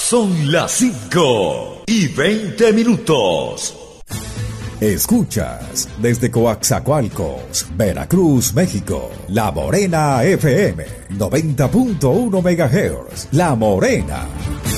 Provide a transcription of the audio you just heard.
Son las 5:20. Escuchas desde Coaxacualcos, Veracruz, México, La Morena FM 90.1 MHz. La Morena.